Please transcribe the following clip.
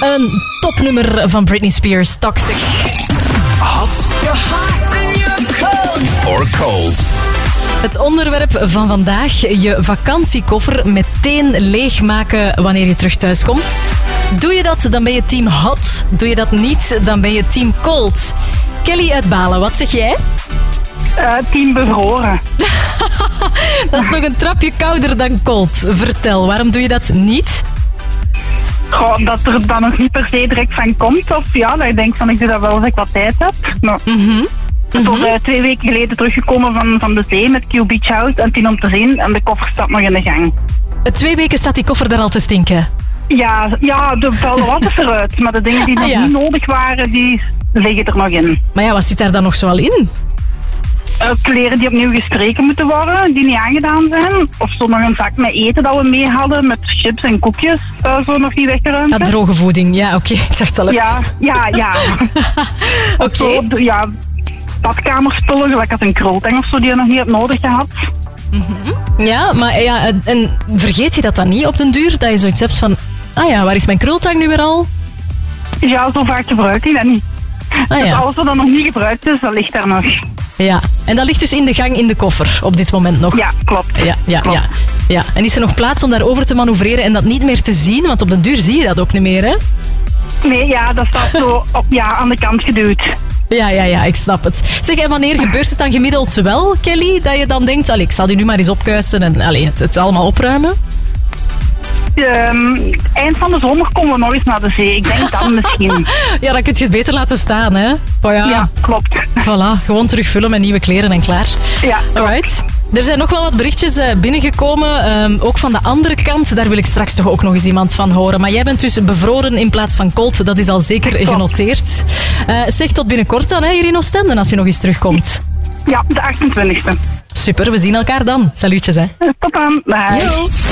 Een topnummer van Britney Spears, Toxic. Hot or cold. Het onderwerp van vandaag, je vakantiekoffer meteen leegmaken wanneer je terug thuis komt. Doe je dat, dan ben je team hot. Doe je dat niet, dan ben je team cold. Kelly uit Balen, wat zeg jij? Team bevroren. Dat is nog een trapje kouder dan cold. Vertel, waarom doe je dat niet? Goh, dat er dan nog niet per se direct van komt. Of ja, dat je denkt van ik doe dat wel als ik wat tijd heb. Maar ik ben 2 weken geleden teruggekomen van de zee met Q Beach House en 10 om te zien. En de koffer staat nog in de gang. 2 weken staat die koffer daar al te stinken. Ja, de vuile was is eruit. Maar de dingen die nog niet nodig waren, die liggen er nog in. Maar ja, wat zit daar dan nog zoal in? Kleren die opnieuw gestreken moeten worden, die niet aangedaan zijn. Of zo nog een zak met eten dat we mee hadden, met chips en koekjes, zo nog niet weggeruimd. Ja, droge voeding. Ja, oké. Ik dacht al even. Ja. Oké. Ja, badkamerspullen, gelijk als een krultang of zo, die je nog niet hebt nodig gehad. Ja, maar ja, en vergeet je dat dan niet op den duur? Dat je zoiets hebt van, waar is mijn krultang nu weer al? Ja, zo vaak gebruik ik dat niet. Dus alles wat dan nog niet gebruikt is, dat ligt daar nog. Ja, en dat ligt dus in de gang in de koffer op dit moment nog. Ja, klopt. Ja. En is er nog plaats om daarover te manoeuvreren en dat niet meer te zien? Want op den duur zie je dat ook niet meer, hè? Nee, ja, dat staat zo aan de kant geduwd. Ja, ik snap het. Zeg, en wanneer gebeurt het dan gemiddeld wel, Kelly? Dat je dan denkt, ik zal die nu maar eens opkuisen en het allemaal opruimen? Eind van de zomer komen we nog eens naar de zee. Ik denk dan misschien. Ja, dan kun je het beter laten staan, hè? Ja, klopt. Voilà, gewoon terugvullen met nieuwe kleren en klaar. Ja. Alright. Er zijn nog wel wat berichtjes binnengekomen. Ook van de andere kant. Daar wil ik straks toch ook nog eens iemand van horen. Maar jij bent dus bevroren in plaats van cold. Dat is al zeker genoteerd. Zeg tot binnenkort dan, hier in Oostende, als je nog eens terugkomt. Ja, de 28e. Super, we zien elkaar dan. Salutjes, hè. Tot dan. Bye. Yo.